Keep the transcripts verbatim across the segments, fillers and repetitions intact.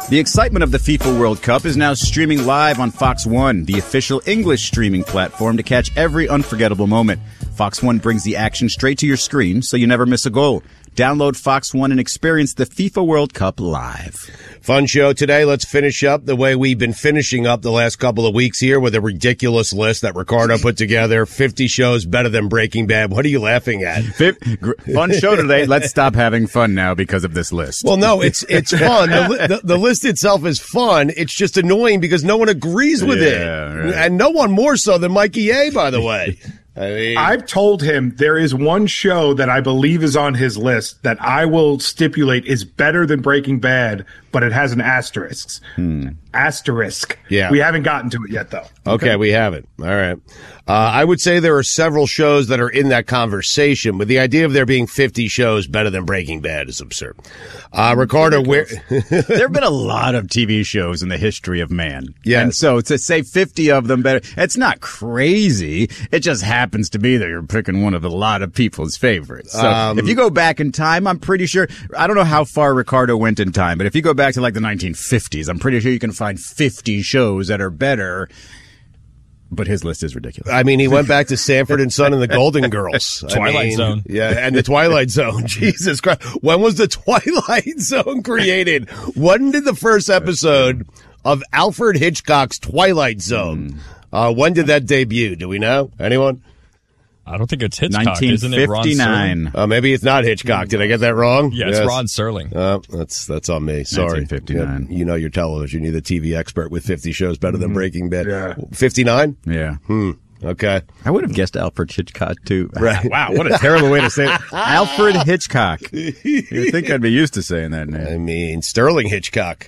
The excitement of the FIFA World Cup is now streaming live on Fox One, the official English streaming platform to catch every unforgettable moment. Fox One brings the action straight to your screen so you never miss a goal. Download Fox One and experience the FIFA World Cup live. Fun show today. Let's finish up the way we've been finishing up the last couple of weeks here with a ridiculous list that Ricardo put together. fifty shows better than Breaking Bad. What are you laughing at? Fun show today. Let's stop having fun now because of this list. Well, no, it's it's fun. The, the, the list itself is fun. It's just annoying because no one agrees with Yeah, it. right. And no one more so than Mikey A, by the way. I mean, I've told him there is one show that I believe is on his list that I will stipulate is better than Breaking Bad, but it has an asterisk. Hmm. Asterisk. Yeah. We haven't gotten to it yet, though. Okay, we have it. All right. Uh, I would say there are several shows that are in that conversation, but the idea of there being fifty shows better than Breaking Bad is absurd. Uh, Ricardo, where There have been a lot of T V shows in the history of man. Yes. And so to say fifty of them better, it's not crazy. It just happens to be that you're picking one of a lot of people's favorites. So Um, if you go back in time, I'm pretty sure, I don't know how far Ricardo went in time, but if you go back to like the nineteen fifties, I'm pretty sure you can find fifty shows that are better. But his list is ridiculous. I mean, he went back to Sanford and Son and the Golden Girls. I Twilight mean, Zone. Yeah, and the Twilight Zone. Jesus Christ. When was the Twilight Zone created? When did the first episode of Alfred Hitchcock's Twilight Zone, uh, when did that debut? Do we know? Anyone? I don't think it's Hitchcock, isn't it? Ron Serling? nineteen fifty-nine. Uh, maybe it's not Hitchcock. Did I get that wrong? Yeah, it's Yes. Ron Serling. Uh, that's that's on me. Sorry. nineteen fifty-nine. Yeah, you know your television. You're the T V expert with fifty shows better than Breaking Bad. Yeah. fifty-nine? Yeah. Hmm. Okay. I would have guessed Alfred Hitchcock, too. Right. Wow, what a terrible way to say it. Alfred Hitchcock. You'd think I'd be used to saying that name. I mean, Sterling Hitchcock.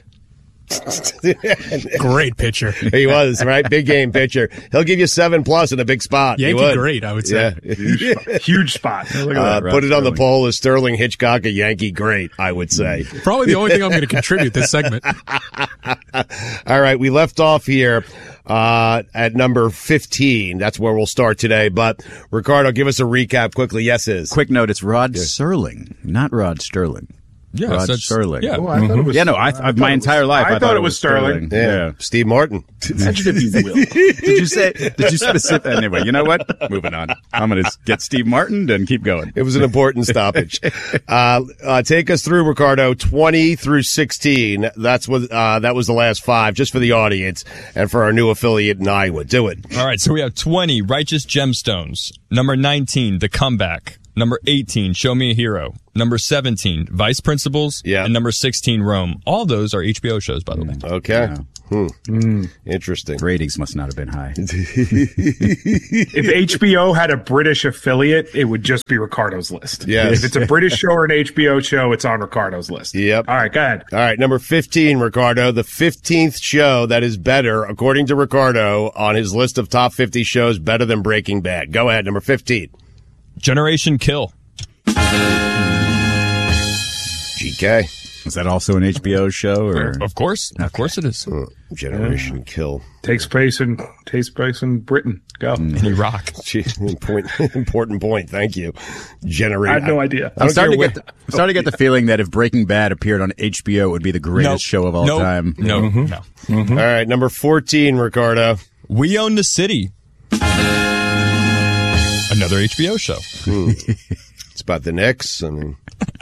Great pitcher. He was, right? Big game pitcher. He'll give you seven plus in a big spot. He Yankee would. great, I would say. Yeah. Huge, spot. Huge spot. Look at Uh, that. put it on the Sterling. poll as Sterling Hitchcock, a Yankee great, I would say. Probably the only thing I'm going to contribute this segment. All right, we left off here uh, at number fifteen. That's where we'll start today. But, Ricardo, give us a recap quickly. Yes, is. Quick note, it's Rod Serling, not Rod Sterling. Yeah, Rod so it's- Serling. yeah. Oh, I thought it was, Yeah, no, I, I I, thought my it was- entire life I, thought, it was Sterling. Yeah. Steve Martin. Adjective, you will. Did you say, did you specific? Anyway, you know what? Moving on. I'm going to get Steve Martin and keep going. It was an important stoppage. Uh, uh, take us through, Ricardo, twenty through sixteen. That's what, uh, that was the last five, just for the audience and for our new affiliate in Iowa. Do it. All right, so we have twenty, Righteous Gemstones. Number nineteen, The Comeback. Number eighteen, Show Me a Hero. Number seventeen, Vice Principals. Yeah. And number sixteen, Rome. All those are H B O shows, by the way. Okay. Yeah. Hmm. Mm. Interesting. Ratings must not have been high. If H B O had a British affiliate, it would just be Ricardo's list. Yes. If it's a British show or an H B O show, it's on Ricardo's list. Yep. All right, go ahead. All right, number fifteen, Ricardo, the fifteenth show that is better, according to Ricardo, on his list of top fifty shows better than Breaking Bad. Go ahead, number fifteen. Generation Kill. G K. Is that also an H B O show? Or? Of course. Of course it is. Uh, Generation Kill. Takes place in takes place in Britain. Go. In Iraq. Gee, point, important point. Thank you. Generation. I had no idea. I I'm don't starting, care to get where- the, I'm starting to get the feeling that if Breaking Bad appeared on H B O, it would be the greatest Nope. show of all Nope. time. No, no. All right, number fourteen, Ricardo. We Own the City. Another H B O show. Hmm. It's about the Knicks. I mean,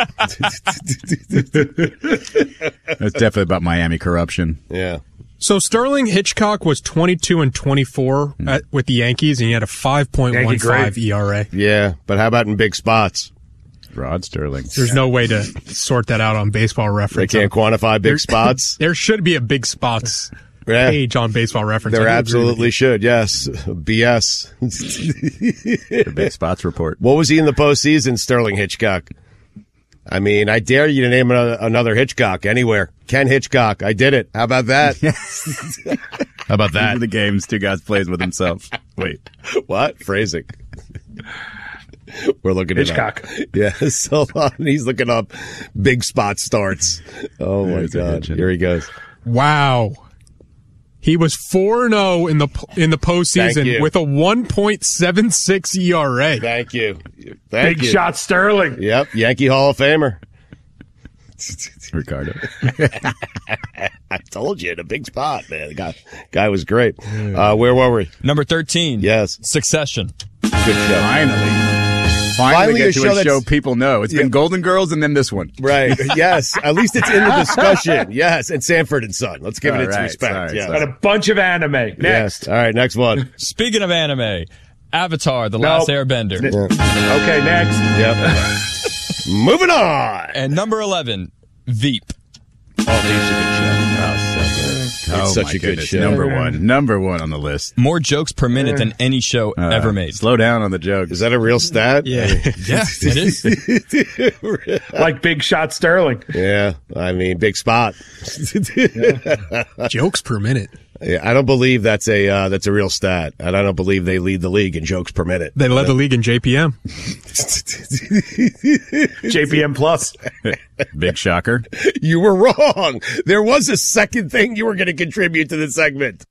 It's definitely about Miami corruption. yeah. So Sterling Hitchcock was twenty-two and twenty-four at, with the Yankees, and he had a five point one five E R A. Yeah, but how about in big spots? Rod Sterling. There's no way to sort that out on Baseball They Reference. can't quantify big spots. There should be a big spots Yeah. page on Baseball Reference. There I do agree with absolutely you. should. Yes. B S. The Big Spots Report. What was he in the postseason, Sterling Hitchcock? I mean, I dare you to name another, another Hitchcock anywhere. Ken Hitchcock. I did it. How about that? How about These are that? the games two guys plays with himself. Wait. What? Phrasing. We're looking Hitchcock. it up. Yes. Hold on. He's looking up big spot starts. Oh, my There's a God. hitch. Here he goes. Wow. He was four and oh in the in the Thank postseason you. with a one point seven six E R A. Thank you. Thank Big you. shot Sterling. Yep. Yankee Hall of Famer. Ricardo. Told you, in a big spot, man. The guy, guy was great. Uh, where were we? Number thirteen. Yes. Succession. Good show. Finally. Finally, Finally get a to show a show that's- people know. It's Yeah. been Golden Girls and then this one. Right. Yes. At least it's in the discussion. Yes. And Sanford and Son. Let's give it All its right. respect. Sorry, yes. sorry. And a bunch of anime. Next. Yes. All right. Next one. Speaking of anime, Avatar: The Nope. Last Airbender. Okay, next. Yep. Moving on. And number eleven, Veep. Oh, Veep's a good show. Oh, It's such my a good goodness. show. Number one. Number one on the list. More jokes per minute than any show Uh, ever made. Slow down on the jokes. Is that a real stat? Yeah. Yeah, it is. Like Big Shot Sterling. Yeah. I mean, big spot. Jokes per minute. Yeah, I don't believe that's a uh, that's a real stat, and I don't believe they lead the league in jokes per minute. They led the league in J P M. J P M Plus. Big shocker. You were wrong. There was a second thing you were going to contribute to the segment.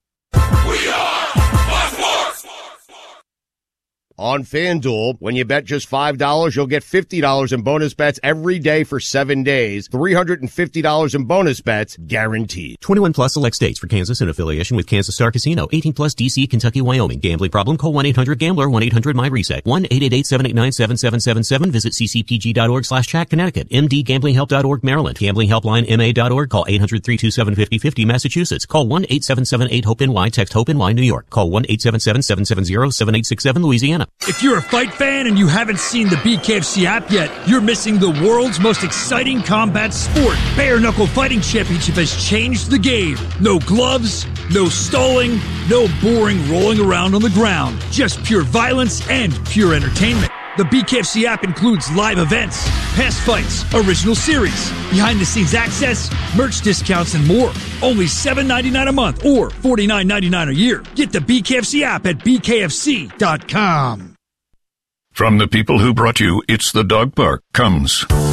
On FanDuel, when you bet just five dollars, you'll get fifty dollars in bonus bets every day for seven days. three hundred fifty dollars in bonus bets guaranteed. twenty-one plus select states. For Kansas in affiliation with Kansas Star Casino. eighteen plus D C, Kentucky, Wyoming. Gambling problem? Call one eight hundred gambler, one eight hundred my reset. one eight eight eight, seven eight nine, seven seven seven seven. Visit ccpg.org slash chat, Connecticut. m d gambling help dot org, Maryland. Gambling helpline M A dot org. Call eight hundred, three two seven, five oh five oh, Massachusetts. Call one eight seven seven eight hope N Y. Text HOPE-N Y, New York. Call one eight seven seven, seven seven zero, seven eight six seven, Louisiana. If you're a fight fan and you haven't seen the B K F C app yet, you're missing the world's most exciting combat sport. Bare Knuckle Fighting Championship has changed the game. No gloves, no stalling, no boring rolling around on the ground. Just pure violence and pure entertainment. The B K F C app includes live events, past fights, original series, behind-the-scenes access, merch discounts, and more. Only seven dollars and ninety-nine cents a month or forty-nine ninety-nine a year. Get the B K F C app at b k f c dot com. From the people who brought you It's the Dog Park comes